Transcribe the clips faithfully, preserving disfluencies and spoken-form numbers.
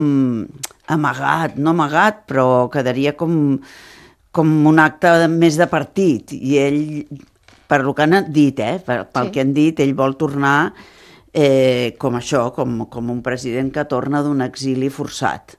amagat, no amagat, però quedaria com, com un acte més de partit. I ell, per lo que han dit, eh, pel sí. que han dit, ell vol tornar eh, com això, com, com un president que torna d'un exili forçat.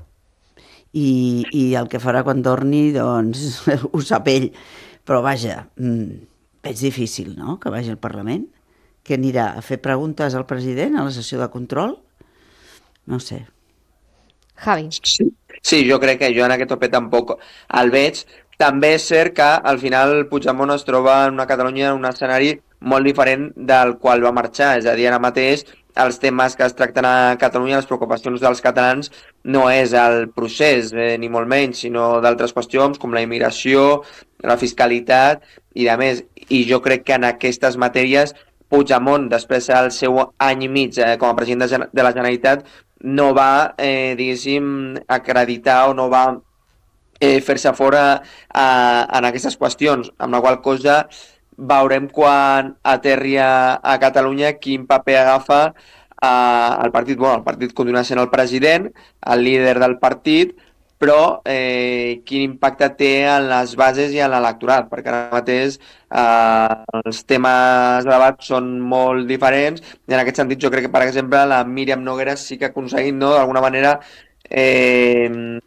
I, i el que farà quan torni, doncs, ho sap ell. Però vaja, és difícil, no?, que vagi al Parlament. Que anirà a fer preguntes al president a la sessió de control? No sé. Javi. Sí, sí, jo crec que jo en aquest tope tampoc el veig. També és cert que al final Puigdemont es troba en una Catalunya en un escenari molt diferent del qual va marxar. És a dir, ara mateix els temes que es tracten a Catalunya, les preocupacions dels catalans, no és el procés, eh, ni molt menys, sinó d'altres qüestions com la immigració, la fiscalitat i de més. I jo crec que en aquestes matèries Puigdemont, després del seu any i mig eh, com a president de, de la Generalitat, no va, eh, diguéssim, acreditar o no va eh, fer-se fora eh, en aquestes qüestions, amb la qual cosa veurem quan aterri a, a Catalunya quin paper agafa eh, el partit. Bueno, el partit continua sent el president, el líder del partit, però eh, quin impacte té en les bases i en l'electorat, perquè ara mateix eh, els temes de debat són molt diferents, i en aquest sentit jo crec que, per exemple, la Míriam Nogueras sí que ha aconseguit, no?, d'alguna manera eh,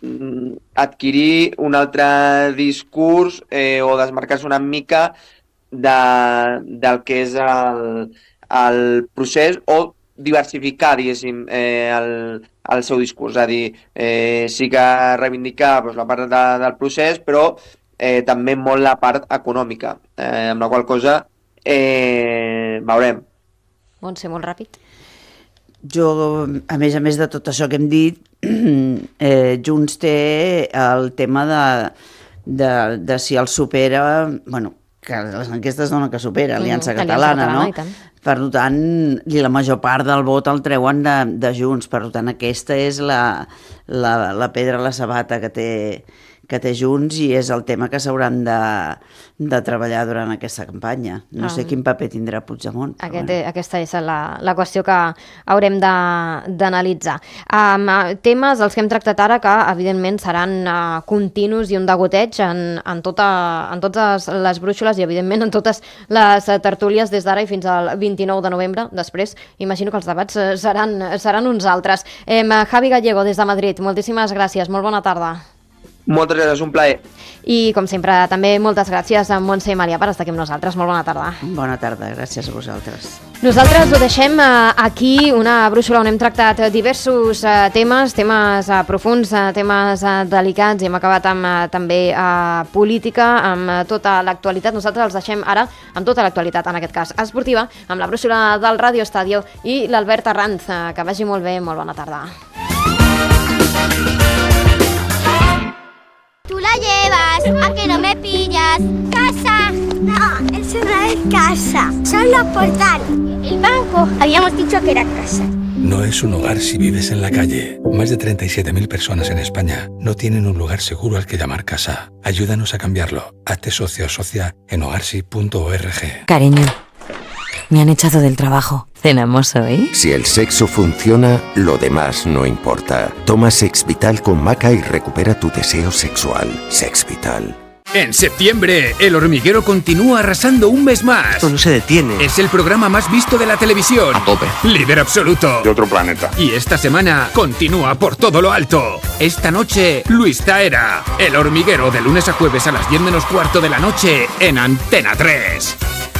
adquirir un altre discurs eh, o desmarcar-se una mica de, del que és el, el procés, o diversificar, diguéssim, eh, el, el seu discurs. És a dir, eh, sí que reivindicar doncs, la part de, del procés, però eh, també molt la part econòmica, eh, amb la qual cosa eh, veurem. Montse, molt ràpid. Jo, a més a més de tot això que hem dit, eh, Junts té el tema de, de, de si el supera, bueno, que les enquestes donen que supera, Aliança mm, Catalana, Aliança no? Per tant, i la major part del vot el treuen de, de Junts, per tant, aquesta és la, la, la pedra a la sabata que té, que té Junts, i és el tema que s'hauran de, de treballar durant aquesta campanya. No sé quin paper tindrà Puigdemont. Aquest, bueno. Aquesta és la, la qüestió que haurem d'analitzar. Um, temes, els que hem tractat ara, que evidentment seran uh, continus i un degoteig en, en, tota, en totes les brúixoles i evidentment en totes les tertúlies des d'ara i fins al vint-i-nou de novembre. Després, imagino que els debats seran, seran uns altres. Um, Javi Gallego, des de Madrid, moltíssimes gràcies, molt bona tarda. Moltes gràcies, un plaer. I, com sempre, també moltes gràcies a Montse i Maria per estar aquí amb nosaltres. Molt bona tarda. Bona tarda, gràcies a vosaltres. Nosaltres ho deixem aquí, una brúixola on hem tractat diversos temes, temes profuns, temes delicats, i hem acabat amb també política, amb tota l'actualitat. Nosaltres els deixem ara amb tota l'actualitat, en aquest cas esportiva, amb la brúixola del Radio Estadio i l'Albert Arranz. Que vagi molt bé, molt bona tarda. Tú la llevas, a que no me pillas. ¡Casa! No, eso no es casa, son los portales. El banco, habíamos dicho que era casa. No es un hogar si vives en la calle. Más de treinta y siete mil personas en España no tienen un lugar seguro al que llamar casa. Ayúdanos a cambiarlo. Hazte socio o socia en hogarsi punto org. Cariño, me han echado del trabajo. ¿Cenamos hoy? Si el sexo funciona, lo demás no importa. Toma Sexvital con maca y recupera tu deseo sexual. Sexvital. En septiembre, El Hormiguero continúa arrasando un mes más. Esto no se detiene. Es el programa más visto de la televisión. A tope. Líder absoluto. De otro planeta. Y esta semana continúa por todo lo alto. Esta noche, Luis Taera. El Hormiguero, de lunes a jueves a las diez menos cuarto de la noche en Antena tres.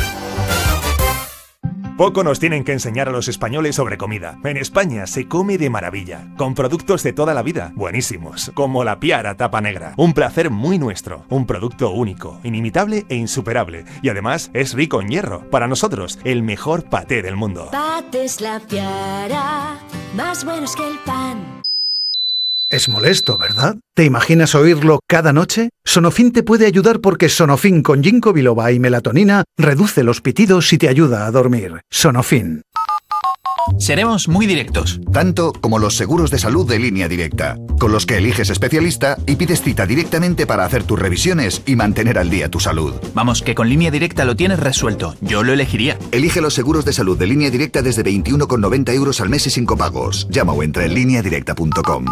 Poco nos tienen que enseñar a los españoles sobre comida. En España se come de maravilla, con productos de toda la vida, buenísimos, como la Piara Tapa Negra. Un placer muy nuestro, un producto único, inimitable e insuperable. Y además es rico en hierro. Para nosotros, el mejor paté del mundo. Patés La Piara, más buenos que el pan. Es molesto, ¿verdad? ¿Te imaginas oírlo cada noche? Sonofin te puede ayudar porque Sonofin con ginkgo biloba y melatonina reduce los pitidos y te ayuda a dormir. Sonofin. Seremos muy directos. Tanto como los seguros de salud de Línea Directa, con los que eliges especialista y pides cita directamente para hacer tus revisiones y mantener al día tu salud. Vamos, que con Línea Directa lo tienes resuelto. Yo lo elegiría. Elige los seguros de salud de Línea Directa desde veintiuno con noventa euros al mes y sin copagos. Llama o entra en línea directa punto com.